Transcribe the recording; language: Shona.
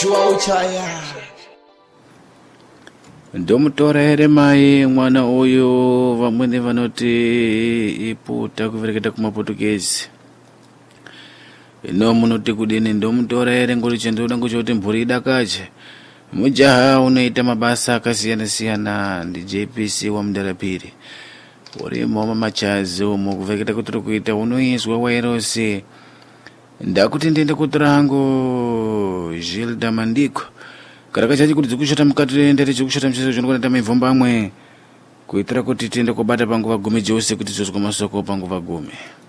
João Chaya. Ndomutora here mai mwana uyu vamwene vanoti iputa kuvereketa kumaportuguese. Ino munoti kudini ndomutora here ngoti chendoda kuchoti mphuri idakache. Mujaha unoita mabasa akasiyana-siyana ndi JPC wa Mdarapiri. Uri mama machazi umo kuvereketa kuti kuita unoizwa wairose. Ndakuti ndiende kutora hangu Gilda Mandiko. Karaka chachi kuti dzikushata mukati ndere chikushata mchezo chinokoneta mivhomba amwe kuitira kuti tiende kubata panguva gumi jose kuti tizozwa masoko panguva gumi.